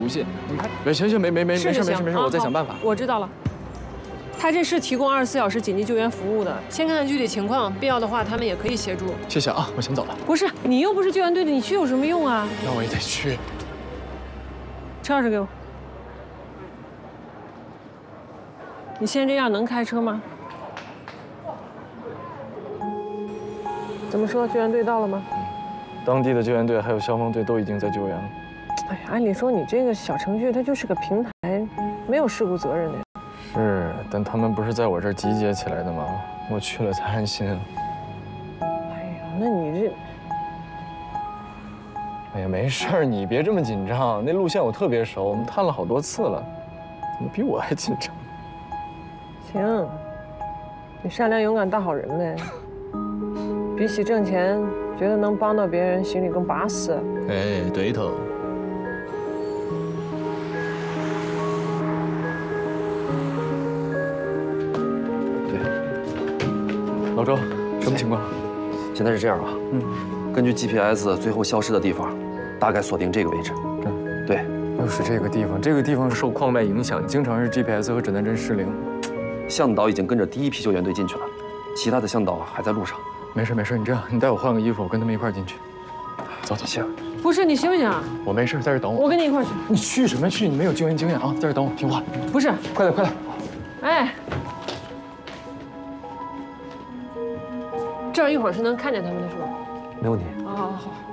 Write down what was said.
无信，你看，行，没事，我再想办法。 我知道了。他这是提供24小时紧急救援服务的，先看看具体情况，必要的话他们也可以协助。 谢谢啊，我先走了。 不是，你又不是救援队的，你去有什么用啊？ 那我也得去。 车钥匙给我。你现在这样能开车吗？怎么说？救援队到了吗？ 当地的救援队还有消防队都已经在救援了。 哎呀，按理说你这个小程序它就是个平台，没有事故责任的。 是，但他们不是在我这儿集结起来的吗？我去了才安心啊。 哎呀，那你这…… 哎呀，没事儿，你别这么紧张。那路线我特别熟，我们探了好多次了，怎么比我还紧张？ 行，你善良勇敢大好人呗。比起挣钱，觉得能帮到别人，心里更巴适。 哎，对头。 老周，什么情况？ 现在是这样啊，根据 GPS 最后消失的地方，大概锁定这个位置。对， 又是这个地方，这个地方受矿脉影响，经常是 GPS 和指南针失灵。 向导已经跟着第一批救援队进去了，其他的向导还在路上。 没事，你这样，你带我换个衣服，我跟他们一块儿进去。走。行。 不是，你行不行啊？ 我没事，在这等我。 我跟你一块儿去。 你去什么去？你没有救援经验啊，在这等我，听话。 不是， 快点。 哎。这儿一会儿是能看见他们的，是吧？ 没问题。 好。